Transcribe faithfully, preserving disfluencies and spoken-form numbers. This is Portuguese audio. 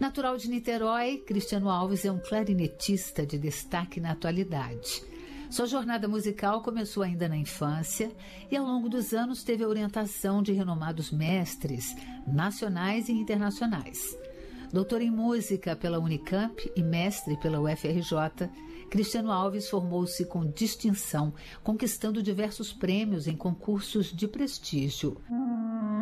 Natural de Niterói, Cristiano Alves é um clarinetista de destaque na atualidade. Sua jornada musical começou ainda na infância e, ao longo dos anos, teve a orientação de renomados mestres nacionais e internacionais. Doutor em música pela Unicamp e mestre pela U F R J, Cristiano Alves formou-se com distinção, conquistando diversos prêmios em concursos de prestígio.